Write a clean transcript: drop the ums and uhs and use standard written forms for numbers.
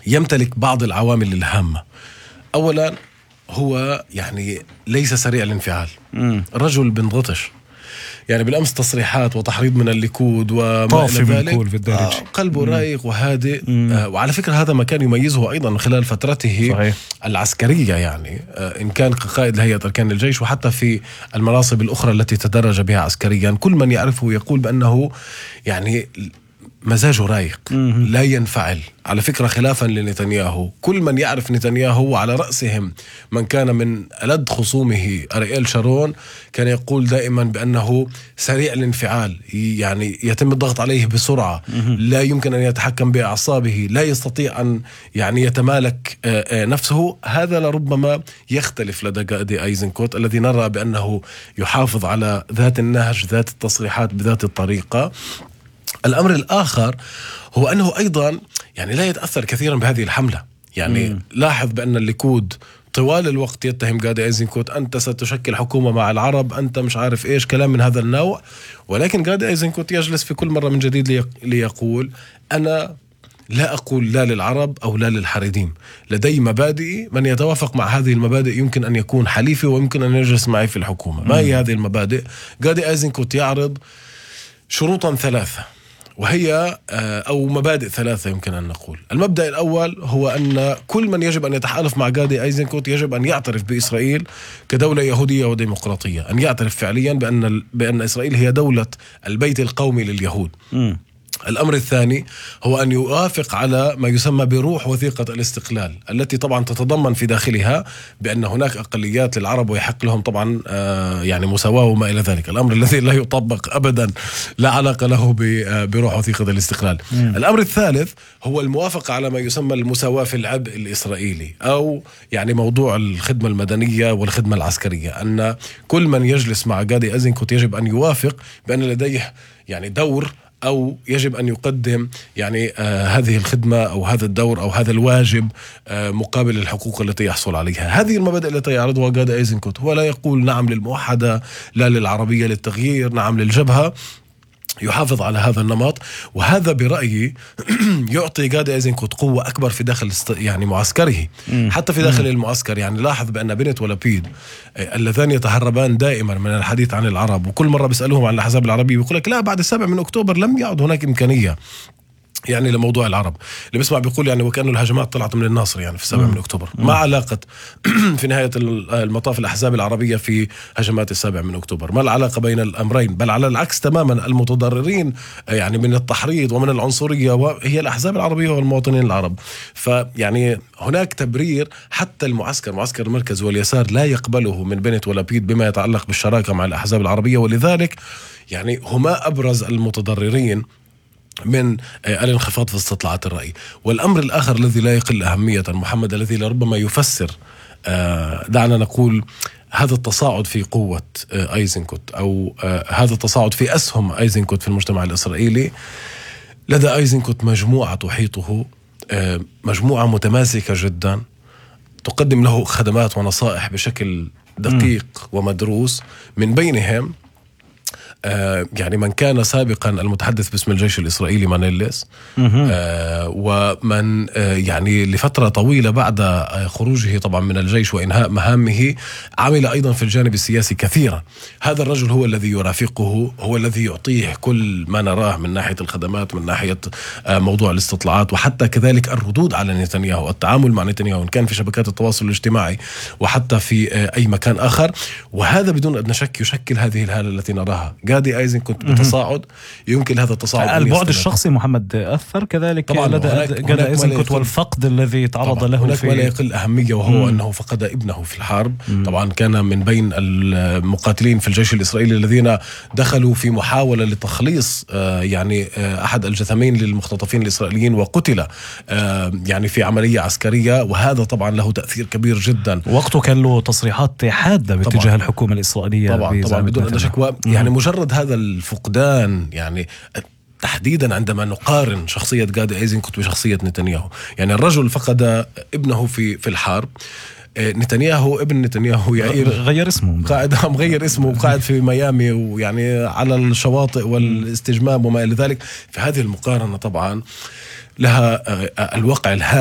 يمتلك بعض العوامل الهامة. أولا هو يعني ليس سريع الانفعال. الرجل بنغطش، يعني بالأمس تصريحات وتحريض من الليكود وما إلى ذلك. قلبه رايق وهادئ. وعلى فكرة هذا ما كان يميزه أيضا من خلال فترته صحيح. العسكرية، يعني إن كان قائد لهيئة أركان الجيش وحتى في المناصب الأخرى التي تدرج بها عسكريا، كل من يعرفه يقول بأنه يعني مزاجه رايق، لا ينفعل. على فكرة خلافا لنتنياهو، كل من يعرف نتنياهو على رأسهم من كان من ألد خصومه أرييل شارون كان يقول دائما بأنه سريع الانفعال، يعني يتم الضغط عليه بسرعة، لا يمكن أن يتحكم بأعصابه، لا يستطيع أن يعني يتمالك نفسه. هذا لربما يختلف لدى غادي أيزنكوت الذي نرى بأنه يحافظ على ذات النهج، ذات التصريحات بذات الطريقة. الأمر الآخر هو أنه أيضا يعني لا يتأثر كثيرا بهذه الحملة. يعني لاحظ بأن الليكود طوال الوقت يتهم غادي أيزنكوت، أنت ستشكل حكومة مع العرب، أنت مش عارف إيش، كلام من هذا النوع. ولكن غادي أيزنكوت يجلس في كل مرة من جديد ليقول أنا لا أقول لا للعرب أو لا للحريديم، لدي مبادئ، من يتوافق مع هذه المبادئ يمكن أن يكون حليفي ويمكن أن يجلس معي في الحكومة. ما هي هذه المبادئ؟ غادي أيزنكوت يعرض شروطا ثلاثة، وهي أو مبادئ ثلاثة يمكن أن نقول. المبدأ الأول هو أن كل من يجب أن يتحالف مع غادي أيزنكوت يجب أن يعترف بإسرائيل كدولة يهودية وديمقراطية، أن يعترف فعليا بأن إسرائيل هي دولة البيت القومي لليهود. الأمر الثاني هو أن يوافق على ما يسمى بروح وثيقة الاستقلال، التي طبعا تتضمن في داخلها بأن هناك أقليات للعرب ويحق لهم طبعا يعني مساواة وما إلى ذلك، الأمر الذي لا يطبق أبدا، لا علاقة له بروح وثيقة الاستقلال. الأمر الثالث هو الموافقة على ما يسمى المساواة في العبء الإسرائيلي، أو يعني موضوع الخدمة المدنية والخدمة العسكرية، أن كل من يجلس مع غادي أيزنكوت يجب أن يوافق بأن لديه يعني دور، أو يجب أن يقدم يعني هذه الخدمة أو هذا الدور أو هذا الواجب مقابل الحقوق التي يحصل عليها. هذه المبادئ التي يعرضها غادي أيزنكوت. هو لا يقول نعم للموحدة، لا للعربية للتغيير، نعم للجبهة، يحافظ على هذا النمط. وهذا برأيي يعطي غادي أيزنكوت قوة أكبر في داخل يعني معسكره. حتى في داخل المعسكر يعني لاحظ بأن بنت ولبيد اللذان يتهربان دائما من الحديث عن العرب، وكل مرة بيسألوهم عن الأحزاب العربية بيقول لك لا، بعد 7 من أكتوبر لم يعد هناك إمكانية يعني لموضوع العرب. اللي بيسمع بيقول يعني وكأنه الهجمات طلعت من الناصر يعني في 7 من أكتوبر. ما علاقة في نهاية المطاف الأحزاب العربية في هجمات 7 من أكتوبر؟ ما العلاقة بين الأمرين؟ بل على العكس تماما، المتضررين يعني من التحريض ومن العنصرية وهي الأحزاب العربية والمواطنين العرب. فيعني هناك تبرير. حتى معسكر المركز واليسار لا يقبله من بنت ولبيد بما يتعلق بالشراكة مع الأحزاب العربية، ولذلك يعني هما أبرز المتضررين من الانخفاض في استطلاعات الرأي. والأمر الآخر الذي لا يقل أهمية محمد، الذي لربما يفسر دعنا نقول هذا التصاعد في قوة أيزنكوت، أو هذا التصاعد في أسهم أيزنكوت في المجتمع الإسرائيلي. لدى أيزنكوت مجموعة تحيطه، مجموعة متماسكة جدا تقدم له خدمات ونصائح بشكل دقيق ومدروس. من بينهم يعني من كان سابقا المتحدث باسم الجيش الإسرائيلي مانيلس، ومن يعني لفترة طويلة بعد خروجه طبعا من الجيش وإنهاء مهامه عمل أيضا في الجانب السياسي كثيرا. هذا الرجل هو الذي يرافقه، هو الذي يعطيه كل ما نراه من ناحية الخدمات، من ناحية موضوع الاستطلاعات، وحتى كذلك الردود على نتنياهو، التعامل مع نتنياهو إن كان في شبكات التواصل الاجتماعي وحتى في أي مكان آخر. وهذا بدون أدنى شك يشكل هذه الحالة التي نراها. غادي أيزنكوت بتصاعد، يمكن هذا التصاعد البعد الشخصي محمد أثر كذلك لدى غادي أيزنكوت، والفقد الذي تعرض له هناك ما لا يقل أهمية، وهو أنه فقد ابنه في الحرب. طبعا كان من بين المقاتلين في الجيش الإسرائيلي الذين دخلوا في محاولة لتخليص يعني أحد الجثمين للمختطفين الإسرائيليين، وقتل يعني في عملية عسكرية. وهذا طبعا له تأثير كبير جدا. وقته كان له تصريحات حادة باتجاه الحكومة الإسرائيلية طبعا بدون أدنى شك. يعني مجرد هذا الفقدان، يعني تحديدا عندما نقارن شخصية غادي أيزنكوت بشخصية نتنياهو، يعني الرجل فقد ابنه في الحرب. ابن نتنياهو يعير غير اسمه، مغير اسمه وقاعد في ميامي، ويعني على الشواطئ والاستجمام وما إلى ذلك. فهذه المقارنة طبعا لها الواقع الهام